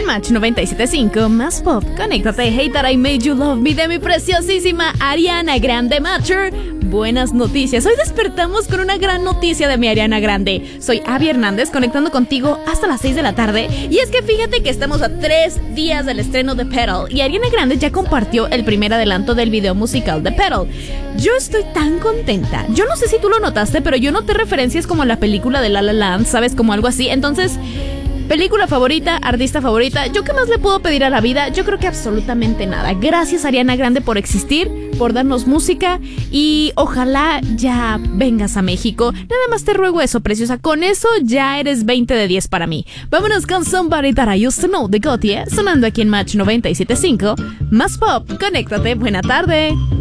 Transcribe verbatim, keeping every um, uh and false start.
Match noventa y siete punto cinco, más pop. Conéctate, Hate That I Made You Love Me de mi preciosísima Ariana Grande Matcher. Buenas noticias, hoy despertamos con una gran noticia de mi Ariana Grande. Soy Abby Hernández, conectando contigo hasta las seis de la tarde. Y es que fíjate que estamos a tres días del estreno de Petal, y Ariana Grande ya compartió el primer adelanto del video musical de Petal. Yo estoy tan contenta. Yo no sé si tú lo notaste, pero yo noté referencias como la película de La La Land, ¿sabes? Como algo así. Entonces, película favorita, artista favorita, ¿yo qué más le puedo pedir a la vida? Yo creo que absolutamente nada. Gracias, Ariana Grande, por existir, por darnos música, y ojalá ya vengas a México. Nada más te ruego eso, preciosa. Con eso ya eres veinte de diez para mí. Vámonos con Somebody That I Used to Know de Gotye, sonando aquí en Match noventa y siete punto cinco. Más pop, conéctate, buena tarde.